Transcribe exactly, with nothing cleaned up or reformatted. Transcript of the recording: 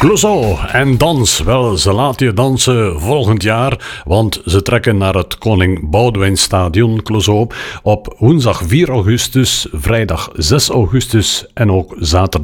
Clouseau en dans. Wel, ze laten je dansen volgend jaar, want ze trekken naar het Koning Boudewijnstadion Clouseau op woensdag vier augustus, vrijdag zes augustus en ook zaterdag